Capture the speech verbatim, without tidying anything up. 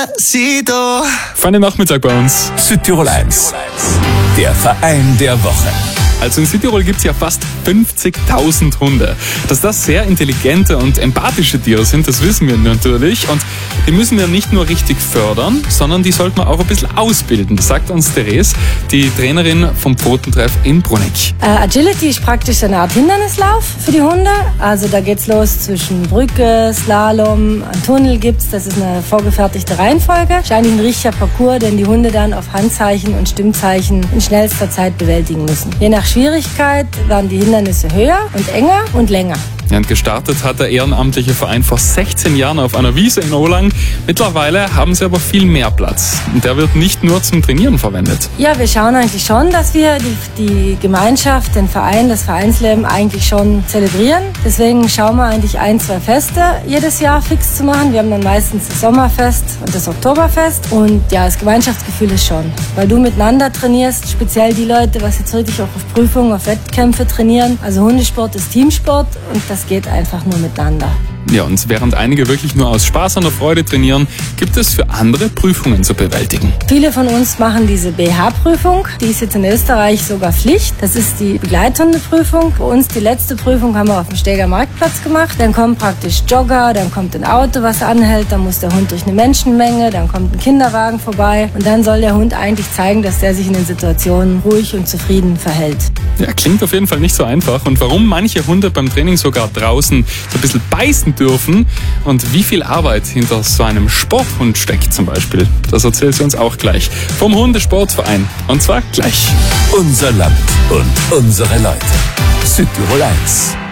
Despacito. Feinen Nachmittag bei uns. Südtirol eins, der Verein der Woche. Also in Südtirol gibt es ja fast fünfzigtausend Hunde. Dass das sehr intelligente und empathische Tiere sind, das wissen wir natürlich. Und die müssen wir nicht nur richtig fördern, sondern die sollten wir auch ein bisschen ausbilden. Das sagt uns Therese, die Trainerin vom Pfotentreff in Bruneck. Äh, Agility ist praktisch eine Art Hindernislauf für die Hunde. Also da geht's los zwischen Brücke, Slalom, ein Tunnel gibt's. Das ist eine vorgefertigte Reihenfolge. Ist eigentlich ein richtiger Parcours, den die Hunde dann auf Handzeichen und Stimmzeichen in schnellster Zeit bewältigen müssen. Je nach Schwierigkeit werden die Hindernisse höher und enger und länger. Ja, und gestartet hat der ehrenamtliche Verein vor sechzehn Jahren auf einer Wiese in Olang. Mittlerweile haben sie aber viel mehr Platz. Und der wird nicht nur zum Trainieren verwendet. Ja, wir schauen eigentlich schon, dass wir die, die Gemeinschaft, den Verein, das Vereinsleben eigentlich schon zelebrieren. Deswegen schauen wir eigentlich ein, zwei Feste jedes Jahr fix zu machen. Wir haben dann meistens das Sommerfest und das Oktoberfest. Und ja, das Gemeinschaftsgefühl ist schon. Weil du miteinander trainierst, speziell die Leute, was jetzt wirklich auch auf Prüfungen, auf Wettkämpfe trainieren. Also Hundesport ist Teamsport und das geht einfach nur miteinander. Ja, und während einige wirklich nur aus Spaß und der Freude trainieren, gibt es für andere Prüfungen zu bewältigen. Viele von uns machen diese B H-Prüfung. Die ist jetzt in Österreich sogar Pflicht. Das ist die Begleithundeprüfung. Bei uns die letzte Prüfung haben wir auf dem Steger Marktplatz gemacht. Dann kommen praktisch Jogger, dann kommt ein Auto, was anhält, dann muss der Hund durch eine Menschenmenge, dann kommt ein Kinderwagen vorbei und dann soll der Hund eigentlich zeigen, dass der sich in den Situationen ruhig und zufrieden verhält. Ja, klingt auf jeden Fall nicht so einfach. Und warum manche Hunde beim Training sogar draußen so ein bisschen beißen dürfen und wie viel Arbeit hinter so einem Sporthund steckt zum Beispiel, das erzählt sie uns auch gleich. Vom Hundesportverein. Und zwar gleich. Unser Land und unsere Leute. Südtirol eins.